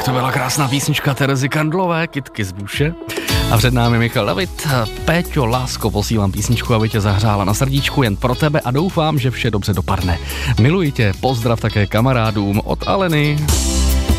To byla krásná písnička Terezy Kandlové, Kytky z Buše. A před námi Michal David. Péťo, lásko, posílám písničku, aby tě zahřála na srdíčku jen pro tebe a doufám, že vše dobře dopadne. Miluji tě, pozdrav také kamarádům od Aleny.